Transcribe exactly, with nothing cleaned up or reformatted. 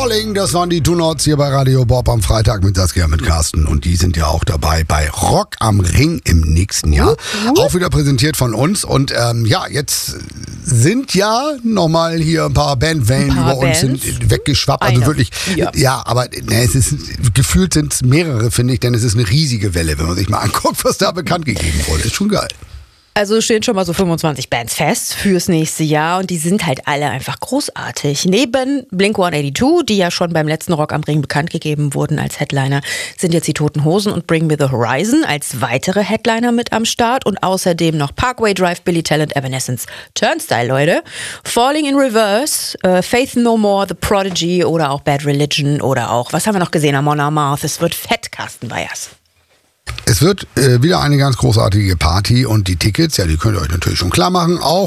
Falling, das waren die Two-Notes hier bei Radio Bob am Freitag mit Saskia, mit Carsten. Und die sind ja auch dabei bei Rock am Ring im nächsten Jahr. Uh, uh. Auch wieder präsentiert von uns. Und ähm, ja, jetzt sind ja nochmal hier ein paar Bandwellen ein paar über Bands. uns sind weggeschwappt. Also Eine. wirklich, ja, ja aber ne, es ist gefühlt sind es mehrere, finde ich, denn es ist eine riesige Welle, wenn man sich mal anguckt, was da bekannt gegeben wurde. Ist schon geil. Also stehen schon mal so fünfundzwanzig Bands fest fürs nächste Jahr und die sind halt alle einfach großartig. Neben Blink hundertzweiundachtzig, die ja schon beim letzten Rock am Ring bekannt gegeben wurden als Headliner, sind jetzt die Toten Hosen und Bring Me the Horizon als weitere Headliner mit am Start und außerdem noch Parkway Drive, Billy Talent, Evanescence, Turnstile, Leute. Falling in Reverse, äh, Faith No More, The Prodigy oder auch Bad Religion oder auch, was haben wir noch gesehen, Amon Amarth, es wird fett, Carsten Weyers. Es wird äh, wieder eine ganz großartige Party und die Tickets, ja, die könnt ihr euch natürlich schon klar machen, auch